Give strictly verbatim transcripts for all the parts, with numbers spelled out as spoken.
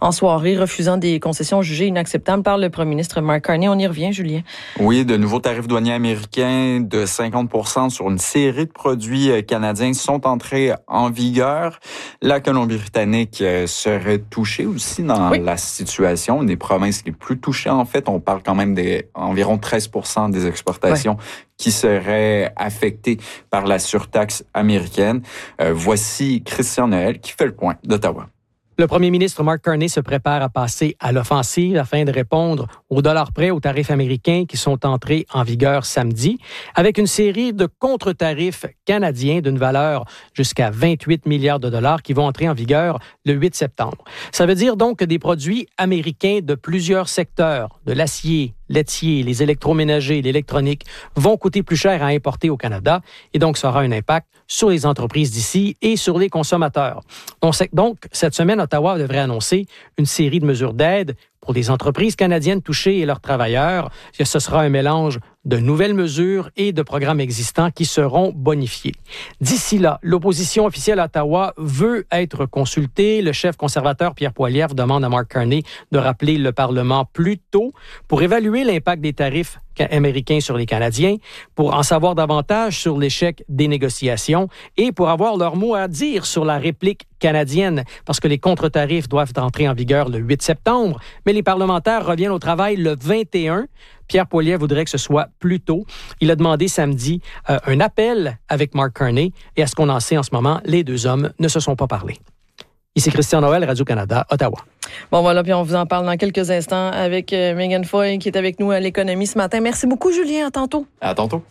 en soirée, refusant des concessions jugées inacceptables par le premier ministre Mark Carney. On y revient, Julien. Oui, de nouveaux tarifs douaniers américains de cinquante pour cent sur une série de produits canadiens sont entrés en vigueur. La Colombie-Britannique serait touchée aussi dans oui. la situation. Une des provinces les plus touchées, en fait. On parle quand même d'environ treize pour cent des exportations oui. qui seraient affectées par la surtaxe américaine. Euh, voici Christian Noël qui fait le point d'Ottawa. Le premier ministre Mark Carney se prépare à passer à l'offensive afin de répondre au dollar près aux tarifs américains qui sont entrés en vigueur samedi, avec une série de contre-tarifs canadiens d'une valeur jusqu'à vingt-huit milliards de dollars qui vont entrer en vigueur le huit septembre. Ça veut dire donc que des produits américains de plusieurs secteurs, de l'acier, laitier, les électroménagers, l'électronique, vont coûter plus cher à importer au Canada et donc ça aura un impact sur les entreprises d'ici et sur les consommateurs. Donc, cette semaine, Ottawa devrait annoncer une série de mesures d'aide pour les entreprises canadiennes touchées et leurs travailleurs. Ce sera un mélange de nouvelles mesures et de programmes existants qui seront bonifiés. D'ici là, l'opposition officielle à Ottawa veut être consultée. Le chef conservateur Pierre Poilievre demande à Mark Carney de rappeler le Parlement plus tôt pour évaluer l'impact des tarifs américains sur les Canadiens, pour en savoir davantage sur l'échec des négociations et pour avoir leur mot à dire sur la réplique canadienne, parce que les contre-tarifs doivent entrer en vigueur le huit septembre, mais les parlementaires reviennent au travail le vingt et un. Pierre Poilievre voudrait que ce soit plus tôt. Il a demandé samedi euh, un appel avec Mark Carney et à ce qu'on en sait en ce moment, les deux hommes ne se sont pas parlé. Ici Christian Noël, Radio-Canada, Ottawa. Bon, voilà, puis on vous en parle dans quelques instants avec euh, Megan Foy qui est avec nous à l'économie ce matin. Merci beaucoup, Julien. À tantôt. À tantôt.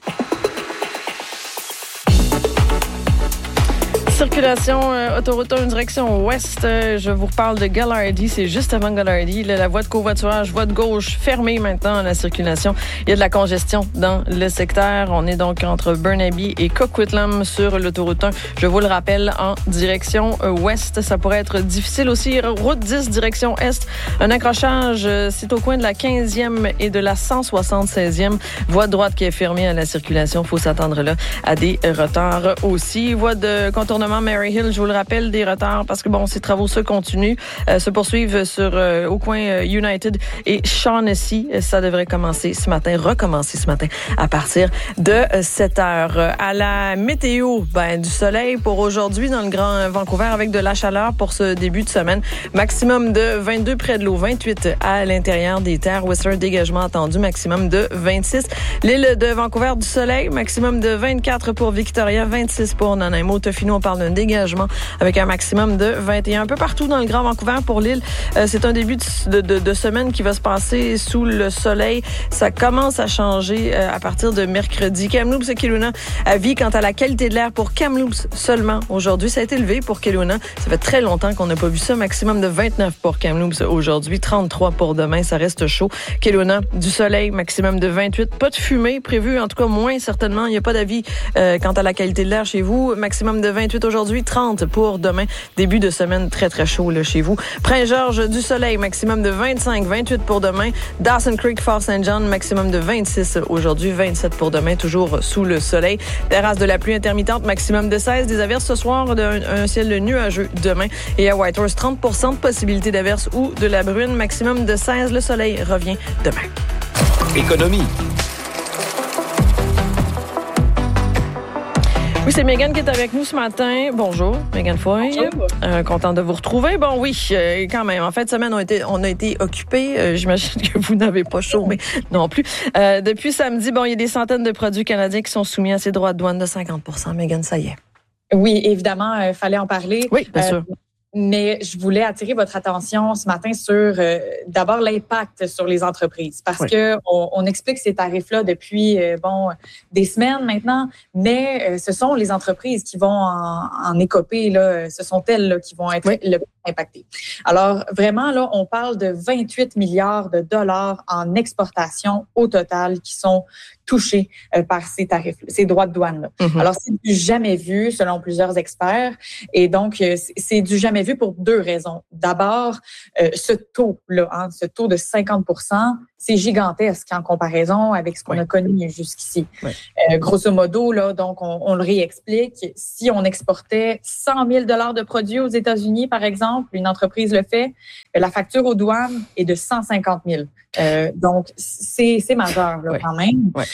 Circulation euh, autoroute un direction ouest. Euh, je vous reparle de Gallardy. C'est juste avant Gallardy. Là, la voie de covoiturage, voie de gauche fermée maintenant à la circulation. Il y a de la congestion dans le secteur. On est donc entre Burnaby et Coquitlam sur l'autoroute un. Je vous le rappelle, en direction euh, ouest. Ça pourrait être difficile aussi. Route dix, direction est. Un accrochage, euh, c'est au coin de la quinzième et de la cent soixante-seizième. Voie de droite qui est fermée à la circulation. Il faut s'attendre là à des retards aussi. Voie de contournement Mary Hill, je vous le rappelle, des retards parce que bon, ces travaux se continuent, euh, se poursuivent sur euh, au coin euh, United et Shaughnessy. Ça devrait commencer ce matin, recommencer ce matin à partir de euh, sept heures. À la météo, ben du soleil pour aujourd'hui dans le Grand Vancouver avec de la chaleur pour ce début de semaine. Maximum de vingt-deux près de l'eau, vingt-huit à l'intérieur des terres. Whistler, dégagement attendu, maximum de vingt-six. L'île de Vancouver, du soleil, maximum de vingt-quatre pour Victoria, vingt-six pour Nanaimo. Tofino, on parle d'un dégagement avec un maximum de vingt et un. Un peu partout dans le Grand Vancouver pour l'île. Euh, c'est un début de, de, de semaine qui va se passer sous le soleil. Ça commence à changer euh, à partir de mercredi. Kamloops et Kelowna, avis quant à la qualité de l'air pour Kamloops seulement aujourd'hui. Ça a été élevé pour Kelowna. Ça fait très longtemps qu'on n'a pas vu ça. Maximum de vingt-neuf pour Kamloops aujourd'hui, trente-trois pour demain. Ça reste chaud. Kelowna, du soleil, maximum de vingt-huit. Pas de fumée prévue, en tout cas moins certainement. Il n'y a pas d'avis euh, quant à la qualité de l'air chez vous. Maximum de vingt-huit aujourd'hui, trente pour demain. Début de semaine très, très chaud là, chez vous. Prince-Georges, du soleil, maximum de vingt-cinq, vingt-huit pour demain. Dawson Creek, Fort Saint John, maximum de vingt-six aujourd'hui, vingt-sept pour demain, toujours sous le soleil. Terrasse de la pluie intermittente, maximum de seize. Des averses ce soir, un, un ciel nuageux demain. Et à Whitehorse, trente pour cent de possibilité d'averses ou de la bruine, maximum de seize. Le soleil revient demain. Économie. Oui, c'est Megan qui est avec nous ce matin. Bonjour, Megan Foy. Bonjour. Euh, content de vous retrouver. Bon, oui, euh, quand même. En fin de semaine, on a été, on a été occupés. Euh, j'imagine que vous n'avez pas chaud, mais non plus. Euh, depuis samedi, bon, il y a des centaines de produits canadiens qui sont soumis à ces droits de douane de cinquante pour cent. Megan, ça y est. Oui, évidemment, il euh, fallait en parler. Oui, bien euh, sûr. Mais je voulais attirer votre attention ce matin sur euh, d'abord l'impact sur les entreprises, parce oui. que on, on explique ces tarifs-là depuis euh, bon des semaines maintenant, mais euh, ce sont les entreprises qui vont en, en écoper là, ce sont elles là, qui vont être oui. le plus impactées. Alors vraiment là, on parle de vingt-huit milliards de dollars en exportation au total qui sont touchés euh, par ces tarifs, ces droits de douane-là. Mm-hmm. Alors, c'est du jamais vu, selon plusieurs experts. Et donc, euh, c'est du jamais vu pour deux raisons. D'abord, euh, ce taux-là, hein, ce taux de cinquante pour cent, c'est gigantesque en comparaison avec ce qu'on oui. a connu jusqu'ici. Oui. Euh, grosso modo, là, donc on, on le réexplique. Si on exportait cent mille dollars de produits aux États-Unis, par exemple, une entreprise le fait, la facture aux douanes est de cent cinquante mille. Euh, donc, c'est, c'est majeur là, oui. quand même. Oui.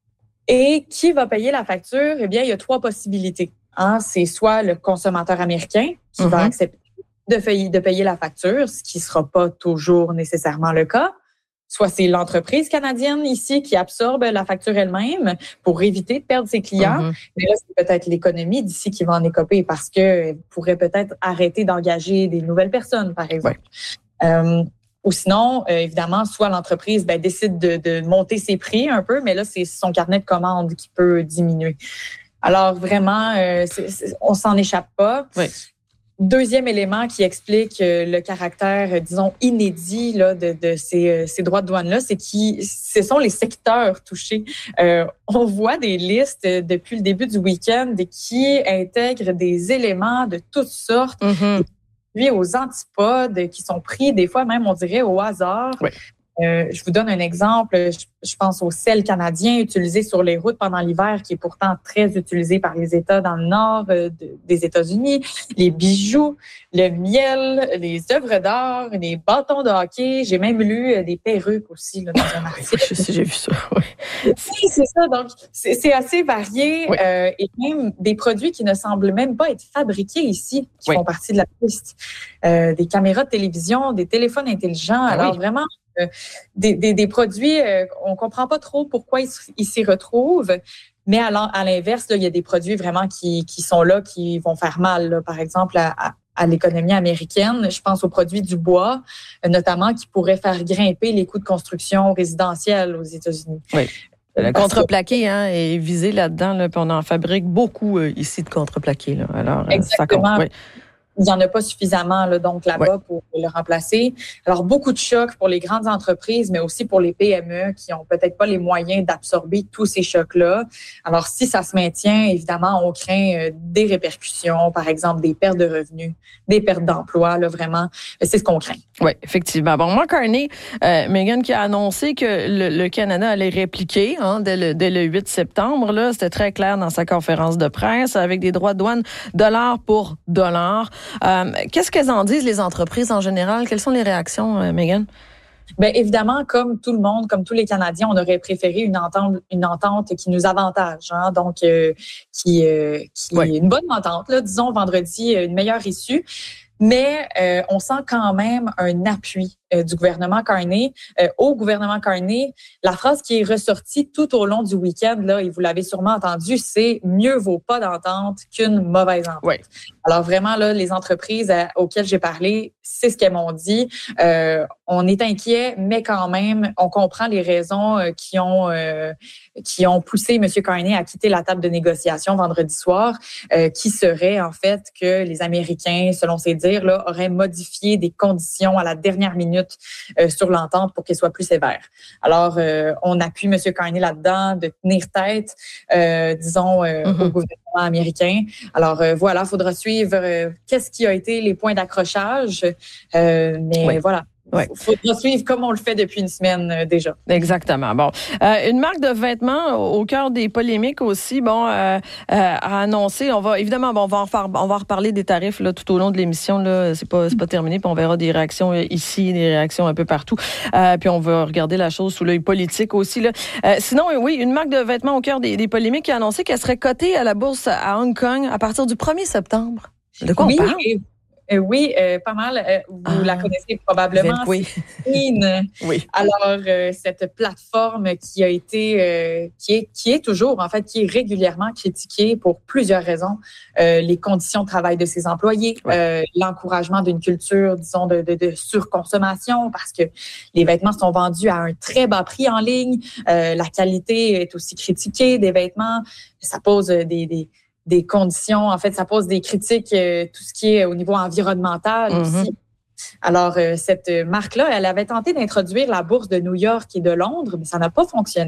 Et qui va payer la facture? Eh bien, il y a trois possibilités. Hein? C'est soit le consommateur américain qui mm-hmm. va accepter de payer, de payer la facture, ce qui ne sera pas toujours nécessairement le cas. Soit c'est l'entreprise canadienne ici qui absorbe la facture elle-même pour éviter de perdre ses clients. Mm-hmm. Mais là, c'est peut-être l'économie d'ici qui va en écoper parce qu'elle pourrait peut-être arrêter d'engager des nouvelles personnes, par exemple. Oui. Euh, Ou sinon, euh, évidemment, soit l'entreprise ben, décide de, de monter ses prix un peu, mais là, c'est son carnet de commandes qui peut diminuer. Alors, vraiment, euh, c'est, c'est, on s'en échappe pas. Oui. Deuxième élément qui explique euh, le caractère, euh, disons, inédit là, de, de ces, euh, ces droits de douane-là, c'est que ce sont les secteurs touchés. Euh, on voit des listes euh, depuis le début du week-end qui intègrent des éléments de toutes sortes, mm-hmm. puis aux antipodes qui sont pris, des fois même, on dirait, au hasard. Oui. Euh, je vous donne un exemple. Je, je pense au sel canadien utilisé sur les routes pendant l'hiver, qui est pourtant très utilisé par les États dans le nord euh, de, des États-Unis. Les bijoux, le miel, les œuvres d'art, les bâtons de hockey. J'ai même lu euh, des perruques aussi là, dans un article. Oui, je sais, j'ai vu ça. Oui, oui c'est ça. Donc, c'est, c'est assez varié. Oui. Euh, et même des produits qui ne semblent même pas être fabriqués ici, qui oui. font partie de la piste. Euh, des caméras de télévision, des téléphones intelligents. Ah, Alors, oui. vraiment... Euh, des, des, des produits, euh, on comprend pas trop pourquoi ils, ils s'y retrouvent, mais à, à l'inverse, là, il y a des produits vraiment qui, qui sont là, qui vont faire mal. Là. Par exemple, à, à, à l'économie américaine, je pense aux produits du bois, euh, notamment, qui pourraient faire grimper les coûts de construction résidentielle aux États-Unis. Oui. Le contreplaqué hein, est visé là-dedans. Là, puis on en fabrique beaucoup euh, ici de contreplaqué. Là. Alors, exactement. Ça compte, oui. Il n'y en a pas suffisamment là, donc là-bas ouais. pour le remplacer. Alors, beaucoup de chocs pour les grandes entreprises, mais aussi pour les P M E qui n'ont peut-être pas les moyens d'absorber tous ces chocs-là. Alors, si ça se maintient, évidemment, on craint euh, des répercussions, par exemple, des pertes de revenus, des pertes d'emplois, là, vraiment. C'est ce qu'on craint. Oui, effectivement. Bon, Mark Carney, euh, Megan qui a annoncé que le, le Canada allait répliquer hein, dès, le, dès le huit septembre. Là, c'était très clair dans sa conférence de presse, avec des droits de douane dollar pour dollar. Euh, qu'est-ce qu'elles en disent, les entreprises en général? Quelles sont les réactions, euh, Megan? Bien, évidemment, comme tout le monde, comme tous les Canadiens, on aurait préféré une entente, une entente qui nous avantage, hein, donc euh, qui, euh, qui ouais. est une bonne entente, là, disons vendredi, une meilleure issue. Mais euh, on sent quand même un appui euh, du gouvernement Carney, euh, au gouvernement Carney. La phrase qui est ressortie tout au long du week-end, là, et vous l'avez sûrement entendu, c'est « mieux vaut pas d'entente qu'une mauvaise entente ouais. ». Alors vraiment, là, les entreprises euh, auxquelles j'ai parlé, c'est ce qu'elles m'ont dit. Euh, on est inquiet, mais quand même, on comprend les raisons euh, qui ont euh, qui ont poussé M. Carney à quitter la table de négociation vendredi soir, euh, qui serait en fait que les Américains, selon ses dires, là, auraient modifié des conditions à la dernière minute euh, sur l'entente pour qu'elle soit plus sévère. Alors, euh, on appuie M. Carney là-dedans de tenir tête, euh, disons, euh, mm-hmm. au gouvernement américain. Alors, euh, voilà, il faudra suivre euh, qu'est-ce qui a été les points d'accrochage, euh, mais oui. voilà. Ouais. Il faudra suivre comme on le fait depuis une semaine euh, déjà. Exactement. Bon, euh, une marque de vêtements au, au cœur des polémiques aussi, bon, euh, euh, a annoncé, on va évidemment, bon, on va en refaire, on va en reparler des tarifs là tout au long de l'émission là, c'est pas c'est pas terminé, puis on verra des réactions ici, des réactions un peu partout, euh, puis on va regarder la chose sous l'œil politique aussi là. Euh, sinon, oui, une marque de vêtements au cœur des, des polémiques qui a annoncé qu'elle serait cotée à la bourse à Hong Kong à partir du premier septembre. De quoi oui, on parle? Et... Euh, oui, euh, pas mal. Euh, vous ah, la connaissez probablement. Oui. Shein. Oui. Alors, euh, cette plateforme qui a été, euh, qui est, qui est toujours, en fait, qui est régulièrement critiquée pour plusieurs raisons. Euh, les conditions de travail de ses employés, oui. euh, l'encouragement d'une culture, disons, de, de, de surconsommation, parce que les vêtements sont vendus à un très bas prix en ligne. Euh, la qualité est aussi critiquée des vêtements. Ça pose des, des des conditions, en fait, ça pose des critiques, euh, tout ce qui est au niveau environnemental mm-hmm. aussi. Alors, euh, cette marque-là, elle avait tenté d'introduire la bourse de New York et de Londres, mais ça n'a pas fonctionné.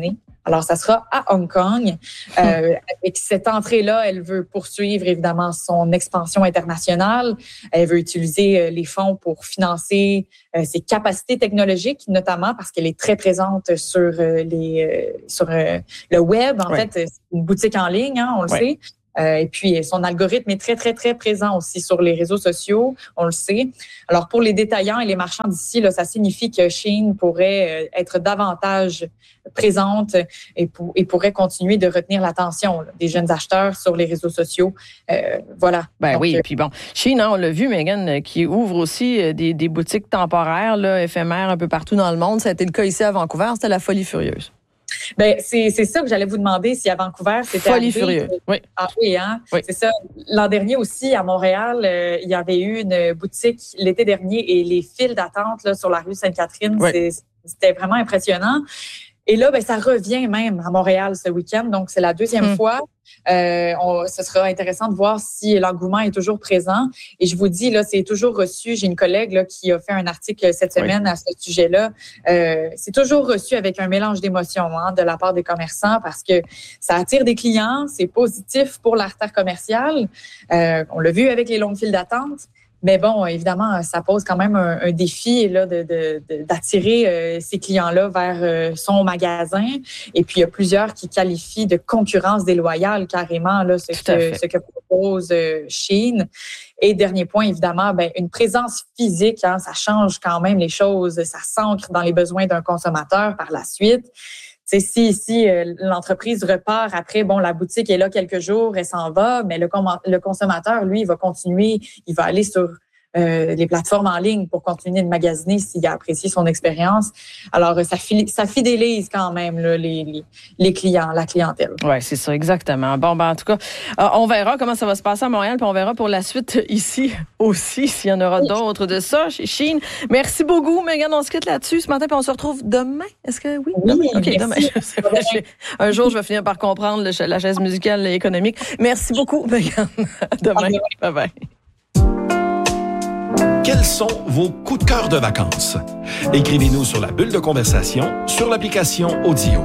Alors, ça sera à Hong Kong. Euh, avec cette entrée-là, elle veut poursuivre évidemment son expansion internationale. Elle veut utiliser les fonds pour financer euh, ses capacités technologiques, notamment parce qu'elle est très présente sur les euh, sur euh, le web. En oui. fait, c'est une boutique en ligne, hein, on le oui. sait. Euh, et puis, son algorithme est très, très, très présent aussi sur les réseaux sociaux, on le sait. Alors, pour les détaillants et les marchands d'ici, là, ça signifie que Shein pourrait être davantage présente et, pour, et pourrait continuer de retenir l'attention là, des jeunes acheteurs sur les réseaux sociaux. Euh, voilà. Ben Donc, oui, et puis bon, Shein, hein, on l'a vu, Megan, qui ouvre aussi des, des boutiques temporaires, là, éphémères un peu partout dans le monde. Ça a été le cas ici à Vancouver. C'était la folie furieuse. Ben c'est c'est ça que j'allais vous demander si à Vancouver c'était folie furieuse. Oui. Ah oui hein. Oui. C'est ça. L'an dernier aussi à Montréal, euh, il y avait eu une boutique l'été dernier et les files d'attente là sur la rue Sainte-Catherine, oui. c'est, c'était vraiment impressionnant. Et là, ben ça revient même à Montréal ce week-end, donc c'est la deuxième hum. fois. Euh, on, ce sera intéressant de voir si l'engouement est toujours présent. Et je vous dis, là, c'est toujours reçu. J'ai une collègue là, qui a fait un article cette semaine oui. à ce sujet-là. Euh, c'est toujours reçu avec un mélange d'émotions hein, de la part des commerçants parce que ça attire des clients, c'est positif pour l'artère commerciale. Euh, on l'a vu avec les longues files d'attente. Mais bon, évidemment, ça pose quand même un, un défi là, de, de, de, d'attirer euh, ces clients-là vers euh, son magasin. Et puis, il y a plusieurs qui qualifient de concurrence déloyale carrément là, ce, que, ce que propose euh, Shein. Et dernier point, évidemment, ben, une présence physique, hein, ça change quand même les choses. Ça s'ancre dans les besoins d'un consommateur par la suite. C'est si si euh, l'entreprise repart après, bon, la boutique est là quelques jours, elle s'en va, mais le, com- le consommateur, lui, il va continuer, il va aller sur euh, les plateformes en ligne pour continuer de magasiner s'il a apprécié son expérience. Alors, ça, fi- ça fidélise quand même là, les, les, les clients, la clientèle. Oui, c'est ça, exactement. Bon, ben en tout cas, euh, on verra comment ça va se passer à Montréal, puis on verra pour la suite ici aussi, s'il y en aura oui. d'autres de ça chez Shein. Merci beaucoup, Megan. On se quitte là-dessus ce matin, puis on se retrouve demain. Est-ce que oui? Oui, demain? OK, merci. demain. Je, un jour, je vais finir par comprendre le, la chaise musicale et économique. Merci beaucoup, Megan. À demain. Bye-bye. Quels sont vos coups de cœur de vacances? Écrivez-nous sur la bulle de conversation sur l'application Audio.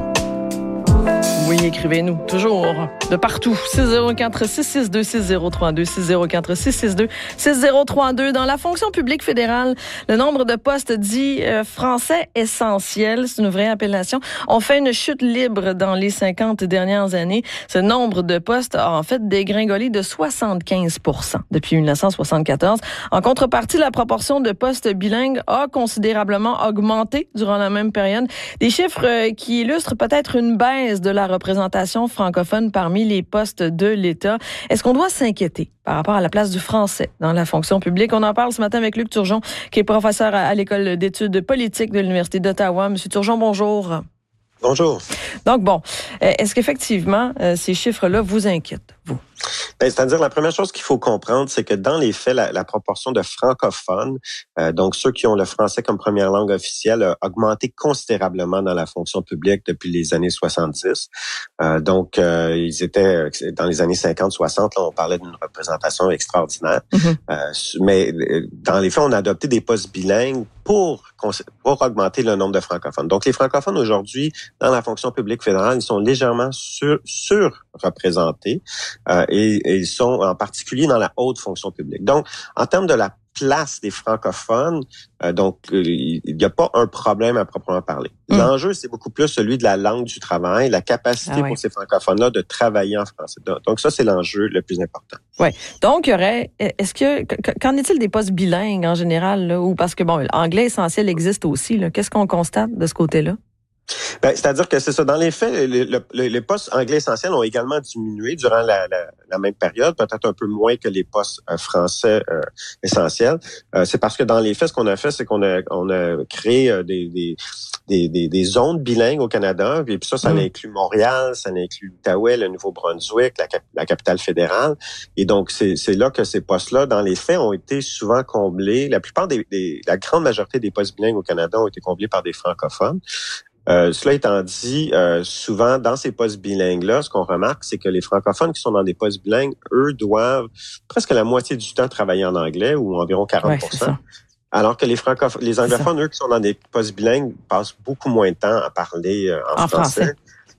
Oui, écrivez-nous, toujours, de partout. six zéro quatre, six six deux, six zéro trois deux, six zéro quatre, six six deux, six zéro trois deux. Dans la fonction publique fédérale, le nombre de postes dits euh, français essentiels, c'est une vraie appellation, ont fait une chute libre dans les cinquante dernières années. Ce nombre de postes a en fait dégringolé de soixante-quinze pour cent depuis dix-neuf cent soixante-quatorze. En contrepartie, la proportion de postes bilingues a considérablement augmenté durant la même période. Des chiffres euh, qui illustrent peut-être une baisse de la représentation francophone parmi les postes de l'État. Est-ce qu'on doit s'inquiéter par rapport à la place du français dans la fonction publique? On en parle ce matin avec Luc Turgeon, qui est professeur à l'École d'études politiques de l'Université d'Ottawa. Monsieur Turgeon, bonjour. Bonjour. Donc bon, est-ce qu'effectivement, ces chiffres-là vous inquiètent, vous? Ben, c'est-à-dire, la première chose qu'il faut comprendre, c'est que dans les faits, la, la proportion de francophones, euh, donc ceux qui ont le français comme première langue officielle, a augmenté considérablement dans la fonction publique depuis les années soixante-dix. Euh, donc, euh, ils étaient, dans les années cinquante soixante, là, on parlait d'une représentation extraordinaire. Mm-hmm. Euh, mais dans les faits, on a adopté des postes bilingues pour, pour augmenter le nombre de francophones. Donc, les francophones aujourd'hui, dans la fonction publique fédérale, ils sont légèrement sur, surreprésentés. Euh, et, et ils sont en particulier dans la haute fonction publique. Donc, en termes de la place des francophones, euh, donc euh, il n'y a pas un problème à proprement parler. Mmh. L'enjeu, c'est beaucoup plus celui de la langue du travail, la capacité ah oui. pour ces francophones-là de travailler en français. Donc ça, c'est l'enjeu le plus important. Oui. Donc, il y aurait, est-ce que, qu'en est-il des postes bilingues en général, là, ou parce que, bon, l'anglais essentiel existe aussi, là. Qu'est-ce qu'on constate de ce côté-là? Ben, c'est-à-dire que c'est ça. Dans les faits, le, le, les postes anglais essentiels ont également diminué durant la, la, la même période, peut-être un peu moins que les postes euh, français euh, essentiels. Euh, c'est parce que dans les faits, ce qu'on a fait, c'est qu'on a, on a créé euh, des, des, des, des, des zones bilingues au Canada. Et puis ça, ça mmh. inclut Montréal, ça inclut l'Outaouais, le Nouveau-Brunswick, la, cap- la capitale fédérale. Et donc, c'est, c'est là que ces postes-là, dans les faits, ont été souvent comblés. La plupart des, des la grande majorité des postes bilingues au Canada ont été comblés par des francophones. Euh, cela étant dit, euh, souvent dans ces postes bilingues-là, ce qu'on remarque, c'est que les francophones qui sont dans des postes bilingues, eux, doivent presque la moitié du temps travailler en anglais, ou environ quarante pour cent. Ouais, alors que les francophones, les anglophones, eux, qui sont dans des postes bilingues, passent beaucoup moins de temps à parler euh, en, en français. français.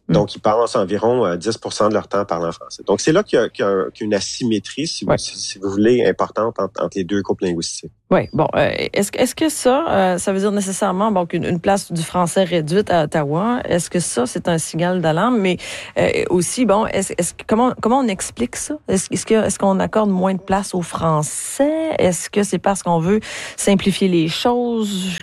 Donc, ils passent environ euh, dix pour cent de leur temps à parler en français. Donc, c'est là qu'il y a, qu'il y a, qu'il y a une asymétrie, si, ouais. vous, si, si vous voulez, importante entre, entre les deux groupes linguistiques. Oui, bon, euh, est-ce, est-ce que ça, euh, ça veut dire nécessairement bon, qu'une une place du français réduite à Ottawa? Est-ce que ça, c'est un signal d'alarme? Mais euh, aussi, bon, est-ce, est-ce, comment, comment on explique ça? Est-ce, est-ce, que, est-ce qu'on accorde moins de place au français? Est-ce que c'est parce qu'on veut simplifier les choses?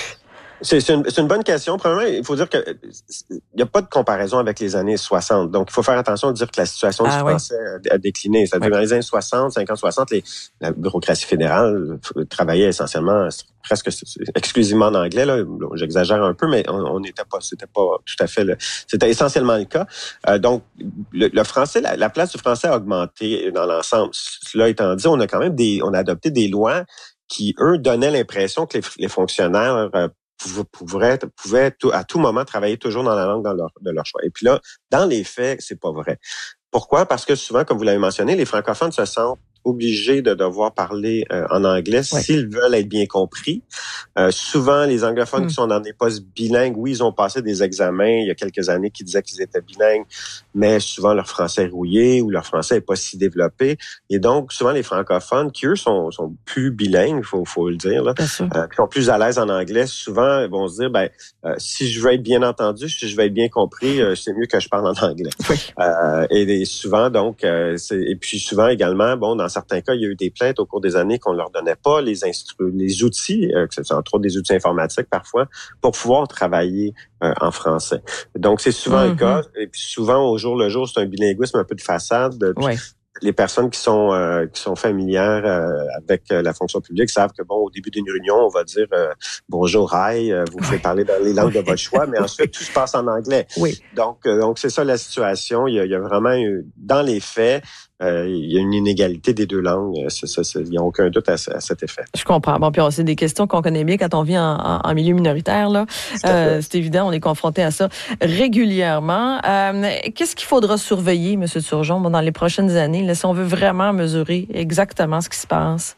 C'est, c'est, une, c'est une bonne question. Premièrement, il faut dire que il n'y a pas de comparaison avec les années soixante. Donc, il faut faire attention de dire que la situation ah, du oui. français a, a décliné. C'est-à-dire, oui. dans les années soixante, cinquante, soixante, les, la bureaucratie fédérale travaillait essentiellement, presque exclusivement en anglais. Là. J'exagère un peu, mais on n'était pas, c'était pas tout à fait le, c'était essentiellement le cas. Euh, donc, le, le français, la, la place du français a augmenté dans l'ensemble. Cela étant dit, on a quand même des, on a adopté des lois qui, eux, donnaient l'impression que les, les fonctionnaires euh, pouvaient, pouvaient tout, à tout moment travailler toujours dans la langue dans leur, de leur choix. Et puis là, dans les faits, c'est pas vrai. Pourquoi? Parce que souvent, comme vous l'avez mentionné, les francophones se sentent obligés de devoir parler euh, en anglais ouais. s'ils veulent être bien compris. Euh, souvent, les anglophones mm. qui sont dans des postes bilingues, oui, ils ont passé des examens il y a quelques années qui disaient qu'ils étaient bilingues, mais souvent leur français est rouillé ou leur français est pas si développé. Et donc, souvent, les francophones, qui eux sont, sont plus bilingues, faut, faut le dire, là, euh, qui sont plus à l'aise en anglais, souvent ils vont se dire, ben, euh, si je veux être bien entendu, si je veux être bien compris, euh, c'est mieux que je parle en anglais. Oui. Euh, et, et souvent, donc, euh, c'est, et puis souvent également, bon, dans certains cas, il y a eu des plaintes au cours des années qu'on leur donnait pas les instru- les outils, euh, c'est entre autres des outils informatiques parfois, pour pouvoir travailler euh, en français. Donc, c'est souvent mm-hmm. le cas. Et puis souvent, au jour le jour, c'est un bilinguisme un peu de façade. Oui. Les personnes qui sont euh, qui sont familières euh, avec euh, la fonction publique savent que bon, au début d'une réunion, on va dire euh, bonjour, hi, euh, vous pouvez parler dans les langues de votre choix, mais ensuite tout se passe en anglais. Oui. Donc euh, donc c'est ça la situation. Il y a, il y a vraiment eu, dans les faits. Euh, il y a une inégalité des deux langues. C'est, c'est, c'est, il n'y a aucun doute à, à cet effet. Je comprends. Bon, puis c'est des questions qu'on connaît bien quand on vit en, en, en milieu minoritaire. Là. Euh, c'est évident, on est confronté à ça régulièrement. Euh, qu'est-ce qu'il faudra surveiller, M. Turgeon, dans les prochaines années, là, si on veut vraiment mesurer exactement ce qui se passe?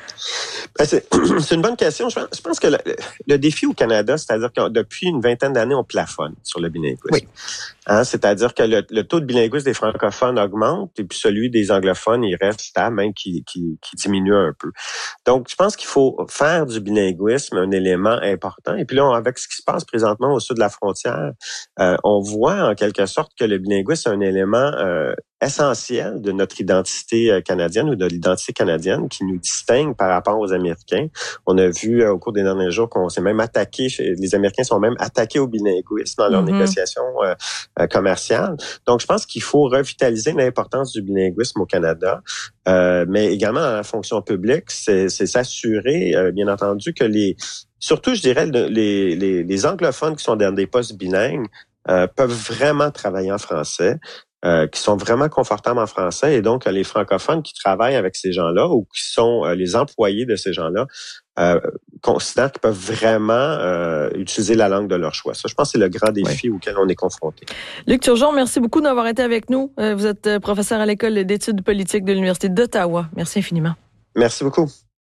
Ben c'est, c'est une bonne question. Je pense, je pense que le, le défi au Canada, c'est-à-dire que depuis une vingtaine d'années, on plafonne sur le bilinguisme. Oui. Hein, c'est-à-dire que le, le taux de bilinguisme des francophones augmente et puis celui des anglophones, il reste stable, même qui, qui, qui diminue un peu. Donc, je pense qu'il faut faire du bilinguisme un élément important. Et puis là, avec ce qui se passe présentement au sud de la frontière, euh, on voit en quelque sorte que le bilinguisme est un élément euh, essentiel de notre identité canadienne ou de l'identité canadienne qui nous distingue par rapport aux Américains. On a vu euh, au cours des derniers jours qu'on s'est même attaqué, les Américains sont même attaqués au bilinguisme dans leurs mm-hmm. négociations euh, euh, commerciales. Donc, je pense qu'il faut revitaliser l'importance du bilinguisme au Canada, euh, mais également dans la fonction publique, c'est, c'est s'assurer, euh, bien entendu, que les, surtout, je dirais, les, les, les anglophones qui sont dans des postes bilingues euh, peuvent vraiment travailler en français. Euh, qui sont vraiment confortables en français et donc les francophones qui travaillent avec ces gens-là ou qui sont euh, les employés de ces gens-là euh, considèrent qu'ils peuvent vraiment euh, utiliser la langue de leur choix. Ça, je pense que c'est le grand défi oui. auquel on est confronté. Luc Turgeon, merci beaucoup d'avoir été avec nous. Euh, vous êtes professeur à l'École d'études politiques de l'Université d'Ottawa. Merci infiniment. Merci beaucoup.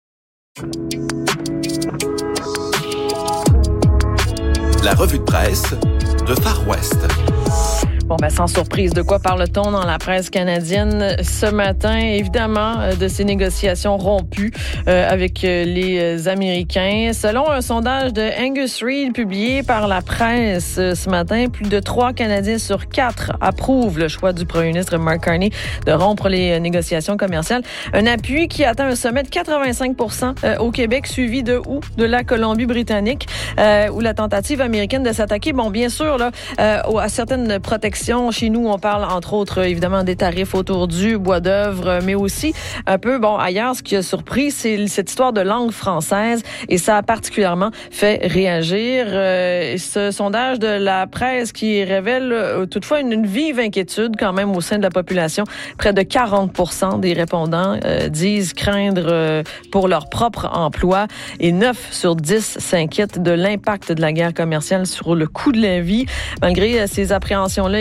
La revue de presse de Far West. Bon, ben, sans surprise, de quoi parle-t-on dans la presse canadienne ce matin? Évidemment, de ces négociations rompues euh, avec les Américains. Selon un sondage de Angus Reid publié par la presse euh, ce matin, plus de trois Canadiens sur quatre approuvent le choix du premier ministre Mark Carney de rompre les négociations commerciales. Un appui qui atteint un sommet de quatre-vingt-cinq pour cent euh, au Québec, suivi de où? De la Colombie-Britannique, euh, où la tentative américaine de s'attaquer, bon, bien sûr, là, euh, à certaines protections. Chez nous, on parle entre autres évidemment des tarifs autour du bois d'œuvre, mais aussi un peu, bon, ailleurs, ce qui a surpris, c'est cette histoire de langue française et ça a particulièrement fait réagir. Euh, ce sondage de la presse qui révèle euh, toutefois une, une vive inquiétude quand même au sein de la population. Près de quarante pour cent des répondants euh, disent craindre euh, pour leur propre emploi et neuf sur dix s'inquiètent de l'impact de la guerre commerciale sur le coût de la vie. Malgré euh, ces appréhensions-là,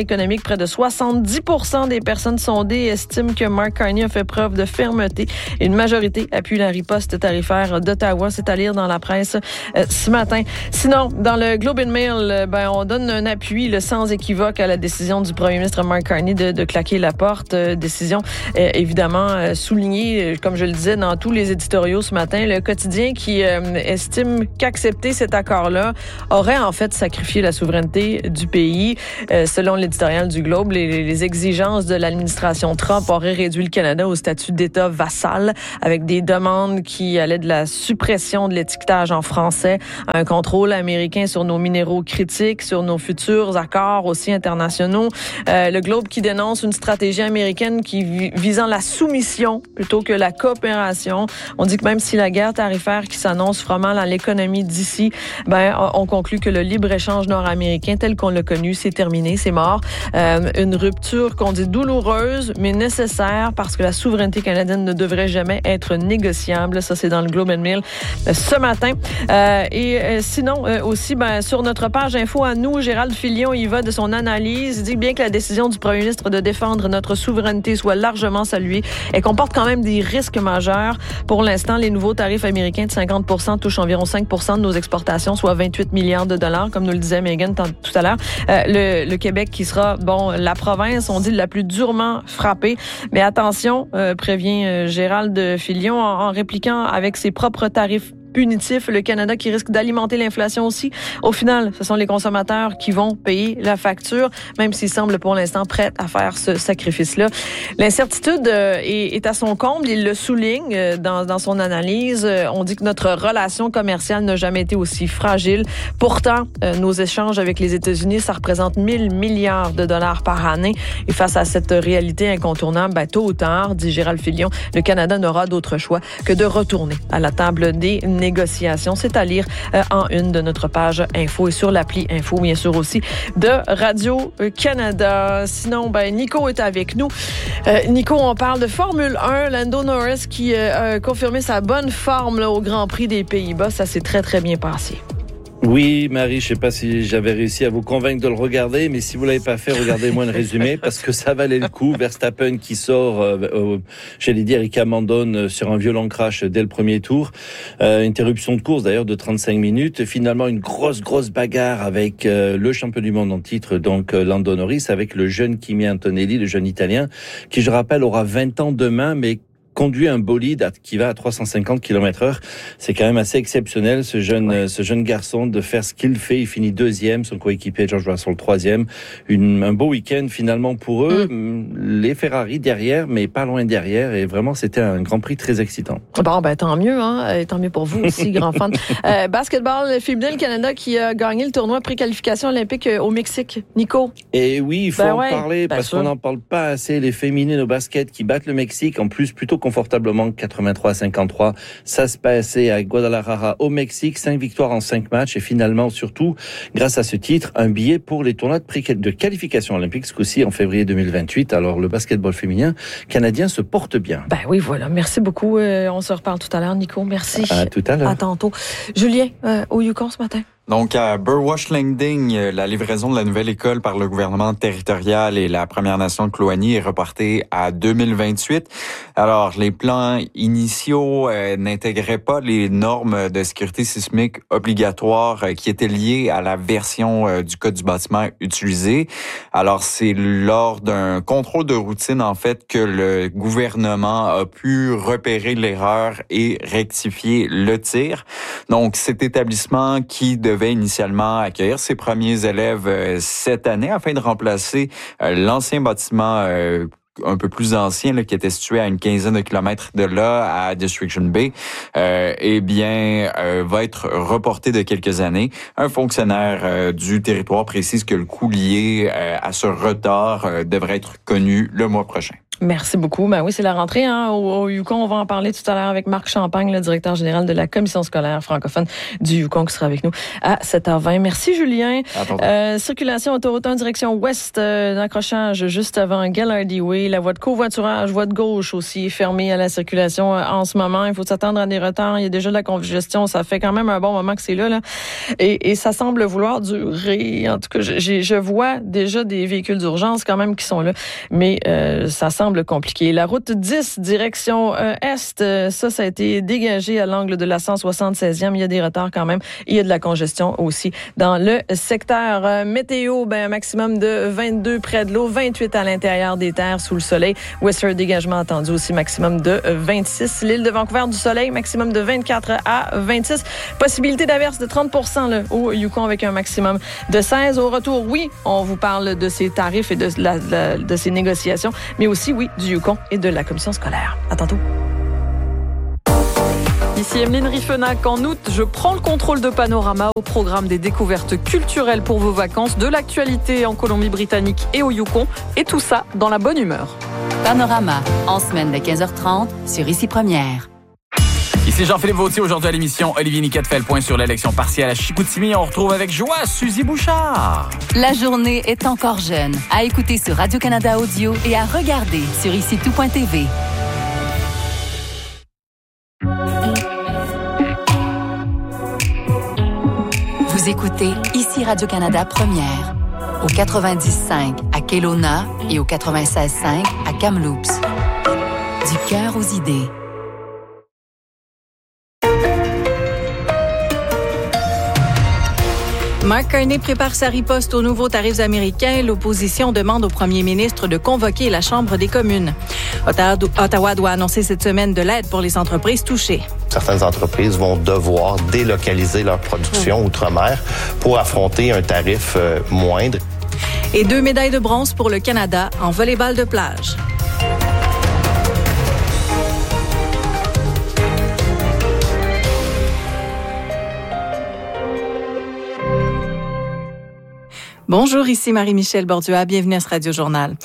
économique. Près de soixante-dix pour cent des personnes sondées estiment que Mark Carney a fait preuve de fermeté. Et une majorité appuie la riposte tarifaire d'Ottawa. C'est à lire dans la presse euh, ce matin. Sinon, dans le Globe and Mail, euh, ben, on donne un appui le sans équivoque à la décision du premier ministre Mark Carney de, de claquer la porte. Euh, décision euh, évidemment euh, soulignée, comme je le disais, dans tous les éditoriaux ce matin. Le quotidien qui euh, estime qu'accepter cet accord-là aurait en fait sacrifié la souveraineté du pays. Euh, selon l'éditorial du Globe, les, les exigences de l'administration Trump auraient réduit le Canada au statut d'État vassal, avec des demandes qui allaient de la suppression de l'étiquetage en français à un contrôle américain sur nos minéraux critiques, sur nos futurs accords aussi internationaux. Euh, le Globe qui dénonce une stratégie américaine qui visant la soumission plutôt que la coopération. On dit que même si la guerre tarifaire qui s'annonce fera mal à l'économie d'ici, ben on conclut que le libre-échange nord-américain tel qu'on l'a connu, c'est terminé, c'est mort. Euh, une rupture qu'on dit douloureuse, mais nécessaire parce que la souveraineté canadienne ne devrait jamais être négociable. Ça, c'est dans le Globe and Mail euh, ce matin. Euh, et euh, sinon, euh, aussi, ben, sur notre page info à nous, Gérald Filion, il va de son analyse. Il dit bien que la décision du premier ministre de défendre notre souveraineté soit largement saluée. Elle comporte quand même des risques majeurs. Pour l'instant, les nouveaux tarifs américains de cinquante pour cent touchent environ cinq pour cent de nos exportations, soit vingt-huit milliards de dollars, comme nous le disait Megan tout à l'heure. Euh, le, le Québec qui sera, bon, la province, on dit, la plus durement frappée. Mais attention, euh, prévient euh, Gérald Filion, en, en répliquant avec ses propres tarifs punitif, le Canada qui risque d'alimenter l'inflation aussi. Au final, ce sont les consommateurs qui vont payer la facture, même s'ils semblent pour l'instant prêts à faire ce sacrifice-là. L'incertitude euh, est, est à son comble. Il le souligne euh, dans, dans son analyse. Euh, on dit que notre relation commerciale n'a jamais été aussi fragile. Pourtant, euh, nos échanges avec les États-Unis, ça représente mille milliards de dollars par année. Et face à cette réalité incontournable, ben, tôt ou tard, dit Gérald Filion, le Canada n'aura d'autre choix que de retourner à la table des négociations. C'est à lire euh, en une de notre page info et sur l'appli info, bien sûr aussi, de Radio-Canada. Sinon, ben, Nico est avec nous. Euh, Nico, on parle de Formule un. Lando Norris qui euh, a confirmé sa bonne forme là, au Grand Prix des Pays-Bas. Ça s'est très, très bien passé. Oui, Marie, je sais pas si j'avais réussi à vous convaincre de le regarder, mais si vous l'avez pas fait, regardez-moi le résumé parce que ça valait le coup. Verstappen qui sort, euh, euh, j'allais dire, et qui abandonne sur un violent crash dès le premier tour. Euh, interruption de course d'ailleurs de trente-cinq minutes. Finalement, une grosse, grosse bagarre avec euh, le champion du monde en titre, donc euh, Lando Norris, avec le jeune Kimi Antonelli, le jeune Italien, qui, je rappelle, aura vingt ans demain, mais conduit un bolide qui va à trois cent cinquante kilomètres heure. C'est quand même assez exceptionnel, ce jeune, ouais. ce jeune garçon, de faire ce qu'il fait. Il finit deuxième, son coéquipier George Russell troisième. Une, un beau week-end finalement pour eux. Mm. Les Ferrari derrière, mais pas loin derrière. Et vraiment, c'était un Grand Prix très excitant. Bon, ben tant mieux, hein. Et tant mieux pour vous aussi, grand fan. Euh, basketball féminin, le Canada qui a gagné le tournoi pré-qualification olympique au Mexique. Nico? Et oui, il faut ben en ouais, parler parce sûr. qu'on n'en parle pas assez. Les féminines au basket qui battent le Mexique, en plus plutôt confortablement quatre-vingt-trois à cinquante-trois. Ça se passait à Guadalajara au Mexique, cinq victoires en cinq matchs et finalement surtout, grâce à ce titre, un billet pour les tournois de, pré- de qualification olympique, ce coup-ci en février deux mille vingt-huit. Alors le basketball féminin canadien se porte bien. Ben oui, voilà. Merci beaucoup. Euh, on se reparle tout à l'heure, Nico. Merci. À tout à l'heure. À tantôt. Julien, euh, au Yukon ce matin. Donc, à Burwash Landing, la livraison de la nouvelle école par le gouvernement territorial et la Première Nation de Chlouanie est reportée à deux mille vingt-huit. Alors, les plans initiaux euh, n'intégraient pas les normes de sécurité sismique obligatoires euh, qui étaient liées à la version euh, du code du bâtiment utilisée. Alors, c'est lors d'un contrôle de routine, en fait, que le gouvernement a pu repérer l'erreur et rectifier le tir. Donc, cet établissement qui devait initialement accueillir ses premiers élèves euh, cette année afin de remplacer euh, l'ancien bâtiment euh, un peu plus ancien là, qui était situé à une quinzaine de kilomètres de là, à Distriction Bay, euh, eh bien, euh, va être reporté de quelques années. Un fonctionnaire euh, du territoire précise que le coût lié euh, à ce retard euh, devrait être connu le mois prochain. Merci beaucoup. Ben oui, c'est la rentrée hein, au, au Yukon. On va en parler tout à l'heure avec Marc Champagne, le directeur général de la commission scolaire francophone du Yukon, qui sera avec nous à sept heures vingt. Merci, Julien. Euh, circulation autoroute un direction ouest, euh, d'accrochage juste avant Gallardy Way. La voie de covoiturage, voie de gauche aussi fermée à la circulation euh, en ce moment. Il faut s'attendre à des retards. Il y a déjà de la congestion. Ça fait quand même un bon moment que c'est là, là. Et, et ça semble vouloir durer. En tout cas, je, je vois déjà des véhicules d'urgence quand même qui sont là. Mais euh, ça semble compliqué. La route dix, direction euh, est, euh, ça, ça a été dégagé à l'angle de la cent soixante-seizième. Il y a des retards quand même. Il y a de la congestion aussi dans le secteur. Euh, météo, ben, un maximum de vingt-deux près de l'eau, vingt-huit à l'intérieur des terres sous le soleil. Western dégagement attendu aussi, maximum de vingt-six. L'île de Vancouver du soleil, maximum de vingt-quatre à vingt-six. Possibilité d'averse de trente pour cent là, au Yukon avec un maximum de seize. Au retour, oui, on vous parle de ces tarifs et de, la, la, de ces négociations, mais aussi, oui, du Yukon et de la commission scolaire. À tantôt. Ici Emeline Riffenac. En août, je prends le contrôle de Panorama au programme des découvertes culturelles pour vos vacances, de l'actualité en Colombie-Britannique et au Yukon, et tout ça dans la bonne humeur. Panorama, en semaine de quinze heures trente sur Ici Première. Ici Jean-Philippe Vautier, aujourd'hui à l'émission. Olivier Niquette fait le point sur l'élection partielle à Chicoutimi. On retrouve avec joie Suzy Bouchard. La journée est encore jeune. À écouter sur Radio-Canada Audio et à regarder sur ici tout point t v. Vous écoutez Ici Radio-Canada Première. Au quatre-vingt-dix cinq à Kelowna et au quatre-vingt-seize cinq à Kamloops. Du cœur aux idées. Mark Carney prépare sa riposte aux nouveaux tarifs américains. L'opposition demande au premier ministre de convoquer la Chambre des communes. Ottawa doit annoncer cette semaine de l'aide pour les entreprises touchées. Certaines entreprises vont devoir délocaliser leur production mmh. outre-mer pour affronter un tarif euh, moindre. Et deux médailles de bronze pour le Canada en volley-ball de plage. Bonjour, ici Marie-Michel Bordua. Bienvenue à ce Radio-Journal.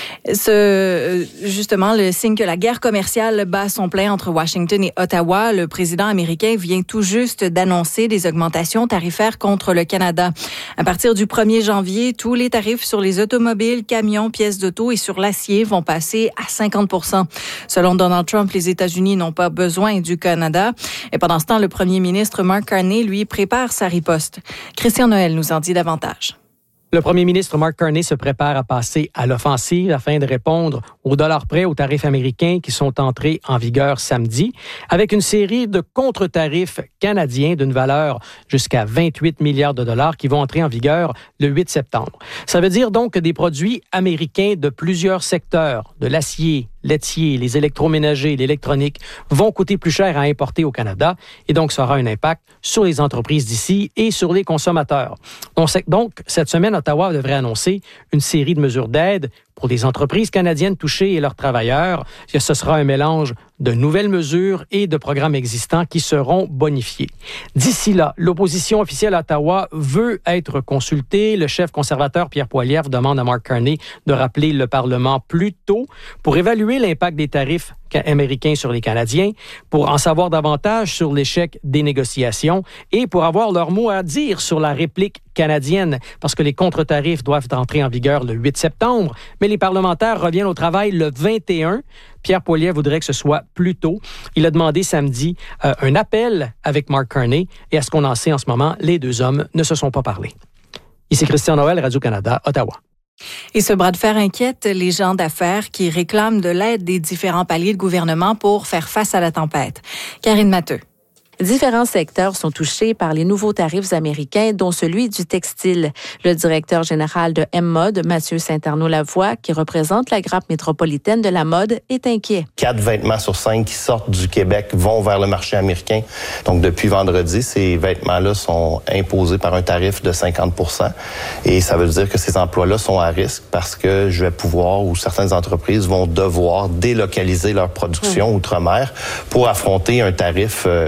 Ce, justement, le signe que la guerre commerciale bat son plein entre Washington et Ottawa, le président américain vient tout juste d'annoncer des augmentations tarifaires contre le Canada. À partir du premier janvier, tous les tarifs sur les automobiles, camions, pièces d'auto et sur l'acier vont passer à cinquante pour cent. Selon Donald Trump, les États-Unis n'ont pas besoin du Canada. Et pendant ce temps, le premier ministre Mark Carney, lui, prépare sa riposte. Christian Noël nous en dit davantage. Le premier ministre Mark Carney se prépare à passer à l'offensive afin de répondre au dollar près aux tarifs américains qui sont entrés en vigueur samedi, avec une série de contre-tarifs canadiens d'une valeur jusqu'à vingt-huit milliards de dollars qui vont entrer en vigueur le huit septembre. Ça veut dire donc que des produits américains de plusieurs secteurs, de l'acier, laitier, les électroménagers, l'électronique, vont coûter plus cher à importer au Canada et donc ça aura un impact sur les entreprises d'ici et sur les consommateurs. Donc, cette semaine, Ottawa devrait annoncer une série de mesures d'aide pour les entreprises canadiennes touchées et leurs travailleurs. Ce sera un mélange de nouvelles mesures et de programmes existants qui seront bonifiés. D'ici là, l'opposition officielle à Ottawa veut être consultée. Le chef conservateur Pierre Poilievre demande à Mark Carney de rappeler le Parlement plus tôt pour évaluer l'impact des tarifs américains sur les Canadiens, pour en savoir davantage sur l'échec des négociations et pour avoir leur mot à dire sur la réplique canadienne, parce que les contre-tarifs doivent entrer en vigueur le huit septembre, mais les parlementaires reviennent au travail le vingt et un. Pierre Poilievre voudrait que ce soit plus tôt. Il a demandé samedi euh, un appel avec Mark Carney et à ce qu'on en sait en ce moment, les deux hommes ne se sont pas parlé. Ici Christian Noël, Radio-Canada, Ottawa. Et ce bras de fer inquiète les gens d'affaires qui réclament de l'aide des différents paliers de gouvernement pour faire face à la tempête. Karine Matteux. Différents secteurs sont touchés par les nouveaux tarifs américains, dont celui du textile. Le directeur général de M-Mode, Mathieu Saint-Arnaud-Lavoie, qui représente la grappe métropolitaine de la mode, est inquiet. Quatre vêtements sur cinq qui sortent du Québec vont vers le marché américain. Donc, depuis vendredi, ces vêtements-là sont imposés par un tarif de cinquante pour cent. Et ça veut dire que ces emplois-là sont à risque parce que je vais pouvoir, ou certaines entreprises vont devoir délocaliser leur production mmh. outre-mer pour affronter un tarif euh, moins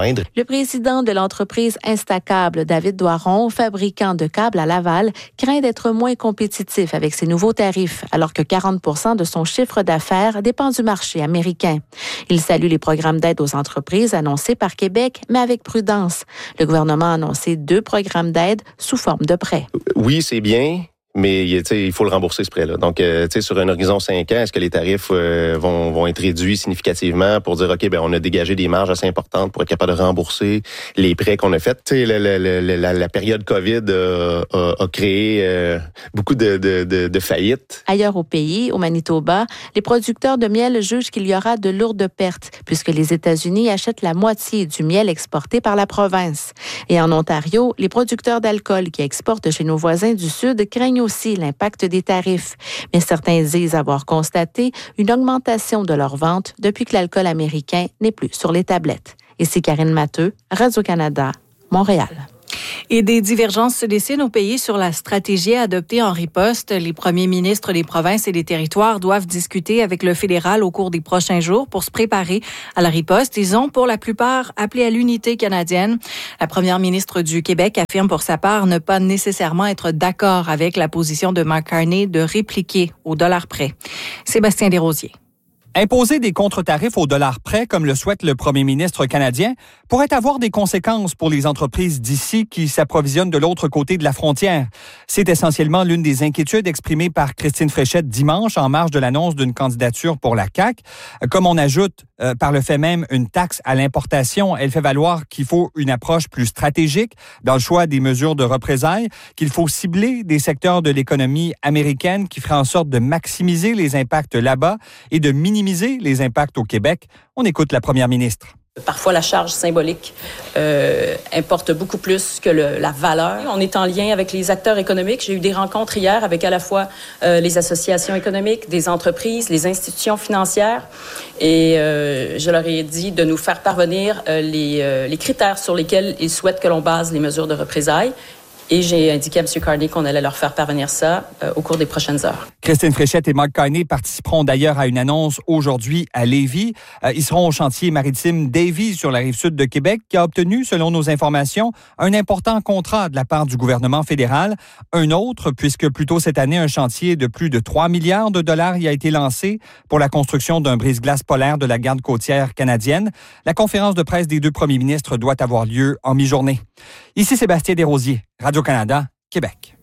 moindre. Le président de l'entreprise Instacable, David Doiron, fabricant de câbles à Laval, craint d'être moins compétitif avec ces nouveaux tarifs, alors que quarante pour cent de son chiffre d'affaires dépend du marché américain. Il salue les programmes d'aide aux entreprises annoncés par Québec, mais avec prudence. Le gouvernement a annoncé deux programmes d'aide sous forme de prêts. Oui, c'est bien. Mais il faut le rembourser, ce prêt-là. Donc, euh, sur un horizon cinq ans, est-ce que les tarifs euh, vont, vont être réduits significativement pour dire, OK, ben on a dégagé des marges assez importantes pour être capable de rembourser les prêts qu'on a faits? Tu sais, la, la, la, la, la période COVID a, a, a créé euh, beaucoup de, de, de, de faillites. Ailleurs au pays, au Manitoba, les producteurs de miel jugent qu'il y aura de lourdes pertes puisque les États-Unis achètent la moitié du miel exporté par la province. Et en Ontario, les producteurs d'alcool qui exportent chez nos voisins du Sud craignent aussi l'impact des tarifs. Mais certains disent avoir constaté une augmentation de leurs ventes depuis que l'alcool américain n'est plus sur les tablettes. Ici Karine Matteux, Radio-Canada, Montréal. Et des divergences se dessinent au pays sur la stratégie adoptée en riposte. Les premiers ministres des provinces et des territoires doivent discuter avec le fédéral au cours des prochains jours pour se préparer à la riposte. Ils ont, pour la plupart, appelé à l'unité canadienne. La première ministre du Québec affirme pour sa part ne pas nécessairement être d'accord avec la position de Mark Carney de répliquer au dollar près. Sébastien Desrosiers. Imposer des contre-tarifs au dollar près, comme le souhaite le premier ministre canadien, pourrait avoir des conséquences pour les entreprises d'ici qui s'approvisionnent de l'autre côté de la frontière. C'est essentiellement l'une des inquiétudes exprimées par Christine Fréchette dimanche en marge de l'annonce d'une candidature pour la C A Q. Comme on ajoute euh, par le fait même une taxe à l'importation, elle fait valoir qu'il faut une approche plus stratégique dans le choix des mesures de représailles, qu'il faut cibler des secteurs de l'économie américaine qui feraient en sorte de maximiser les impacts là-bas et de minimiser les impacts au Québec. On écoute la première ministre. Parfois, la charge symbolique euh, importe beaucoup plus que le, la valeur. On est en lien avec les acteurs économiques. J'ai eu des rencontres hier avec à la fois euh, les associations économiques, des entreprises, les institutions financières. Et euh, je leur ai dit de nous faire parvenir euh, les, euh, les critères sur lesquels ils souhaitent que l'on base les mesures de représailles. Et j'ai indiqué à M. Carney qu'on allait leur faire parvenir ça euh, au cours des prochaines heures. Christine Fréchette et Mark Carney participeront d'ailleurs à une annonce aujourd'hui à Lévis. Euh, ils seront au chantier maritime Davie sur la rive sud de Québec, qui a obtenu, selon nos informations, un important contrat de la part du gouvernement fédéral. Un autre, puisque plus tôt cette année, un chantier de plus de trois milliards de dollars y a été lancé pour la construction d'un brise-glace polaire de la garde côtière canadienne. La conférence de presse des deux premiers ministres doit avoir lieu en mi-journée. Ici Sébastien Desrosiers, Radio-Canada, Québec.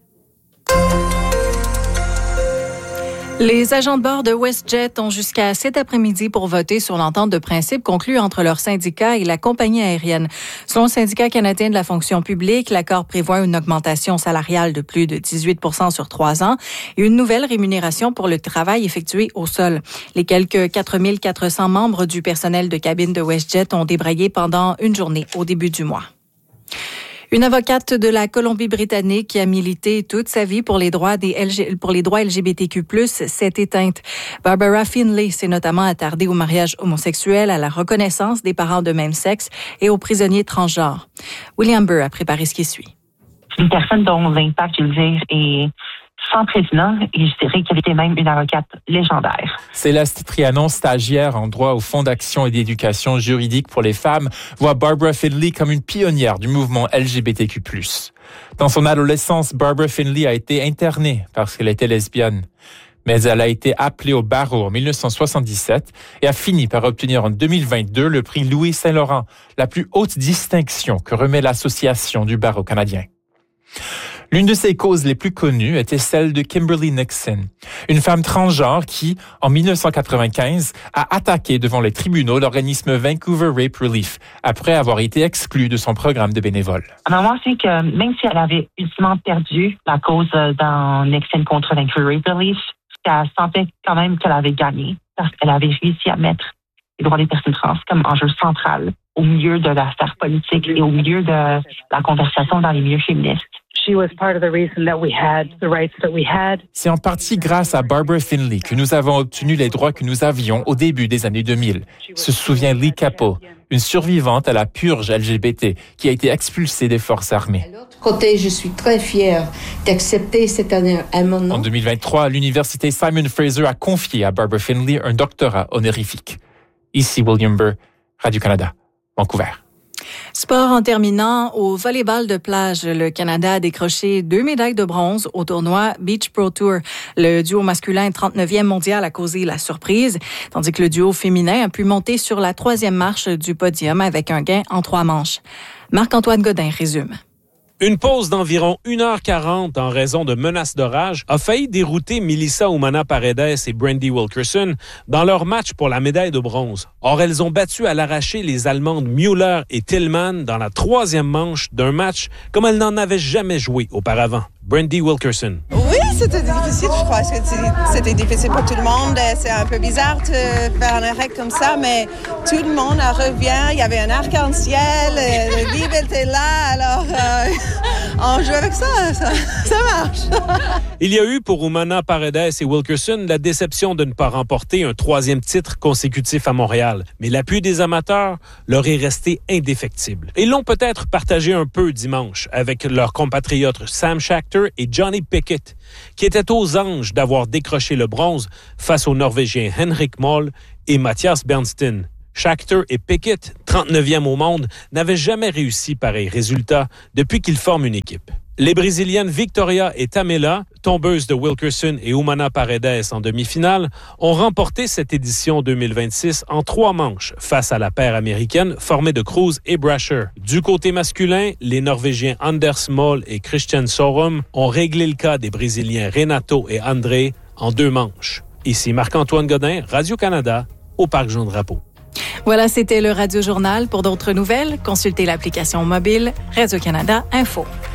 Les agents de bord de WestJet ont jusqu'à cet après-midi pour voter sur l'entente de principe conclue entre leur syndicat et la compagnie aérienne. Selon le syndicat canadien de la fonction publique, l'accord prévoit une augmentation salariale de plus de dix-huit pour cent sur trois ans et une nouvelle rémunération pour le travail effectué au sol. Les quelques quatre mille quatre cents membres du personnel de cabine de WestJet ont débrayé pendant une journée au début du mois. Une avocate de la Colombie-Britannique qui a milité toute sa vie pour les droits des L G... pour les droits L G B T Q plus, s'est éteinte. Barbara Finlay s'est notamment attardée au mariage homosexuel, à la reconnaissance des parents de même sexe et aux prisonniers transgenres. William Burr a préparé ce qui suit. Une personne dont l'impact, je veux dire, est sans précédent, et je dirais qu'elle était même une avocate légendaire. Céleste Trianon, stagiaire en droit au Fonds d'action et d'éducation juridique pour les femmes, voit Barbara Finlay comme une pionnière du mouvement L G B T Q plus. Dans son adolescence, Barbara Finlay a été internée parce qu'elle était lesbienne. Mais elle a été appelée au barreau en dix-neuf cent soixante-dix-sept et a fini par obtenir en deux mille vingt-deux le prix Louis Saint-Laurent, la plus haute distinction que remet l'Association du barreau canadien. L'une de ses causes les plus connues était celle de Kimberly Nixon, une femme transgenre qui, en dix-neuf cent quatre-vingt-quinze, a attaqué devant les tribunaux l'organisme Vancouver Rape Relief après avoir été exclue de son programme de bénévoles. À un moment, c'est que même si elle avait ultimement perdu la cause dans Nixon contre Vancouver Rape Relief, elle sentait quand même qu'elle avait gagné parce qu'elle avait réussi à mettre les droits des personnes trans comme enjeu central au milieu de la sphère politique et au milieu de la conversation dans les milieux féministes. C'est en partie grâce à Barbara Finlay que nous avons obtenu les droits que nous avions au début des années deux mille, se souvient Lee Capo, une survivante à la purge L G B T qui a été expulsée des forces armées. De l'autre côté, je suis très fière d'accepter cet amendement. En deux mille vingt-trois, l'université Simon Fraser a confié à Barbara Finlay un doctorat honorifique. Ici William Burr, Radio-Canada, Vancouver. Sport en terminant, au volleyball de plage, le Canada a décroché deux médailles de bronze au tournoi Beach Pro Tour. Le duo masculin trente-neuvième mondial a causé la surprise, tandis que le duo féminin a pu monter sur la troisième marche du podium avec un gain en trois manches. Marc-Antoine Godin résume. Une pause d'environ une heure quarante en raison de menaces d'orage a failli dérouter Melissa Umana-Paredes et Brandy Wilkerson dans leur match pour la médaille de bronze. Or, elles ont battu à l'arraché les Allemandes Müller et Tillman dans la troisième manche d'un match comme elles n'en avaient jamais joué auparavant. Brandy Wilkerson. Oui, c'était difficile, je crois. C'était difficile pour tout le monde. C'est un peu bizarre de faire un arrêt comme ça, mais tout le monde revient. Il y avait un arc-en-ciel, le livre était là, alors euh, on joue avec ça, ça, ça marche. Il y a eu pour Umana, Paredes et Wilkerson la déception de ne pas remporter un troisième titre consécutif à Montréal. Mais l'appui des amateurs leur est resté indéfectible. Ils l'ont peut-être partagé un peu dimanche avec leurs compatriotes Sam Schachter et Johnny Pickett, qui étaient aux anges d'avoir décroché le bronze face aux Norvégiens Henrik Moll et Mathias Bernstein. Schachter et Pickett, trente-neuvième au monde, n'avaient jamais réussi pareil résultat depuis qu'ils forment une équipe. Les Brésiliennes Victoria et Tamela, tombeuses de Wilkerson et Umana Paredes en demi-finale, ont remporté cette édition deux mille vingt-six en trois manches face à la paire américaine formée de Cruz et Brasher. Du côté masculin, les Norvégiens Anders Moll et Christian Sorum ont réglé le cas des Brésiliens Renato et André en deux manches. Ici Marc-Antoine Godin, Radio-Canada, au Parc Jean-Drapeau. Voilà, c'était le Radio Journal. Pour d'autres nouvelles, consultez l'application mobile Radio-Canada Info.